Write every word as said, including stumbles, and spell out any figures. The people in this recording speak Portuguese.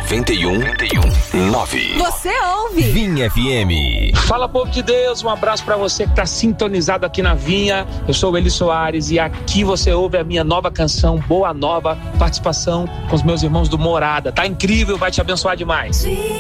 noventa e um, nove. Você ouve Vinha F M. Fala, povo de Deus, um abraço pra você que tá sintonizado aqui na Vinha. Eu sou o Eli Soares e aqui você ouve a minha nova canção, Boa Nova, participação com os meus irmãos do Morada. Tá incrível, vai te abençoar demais.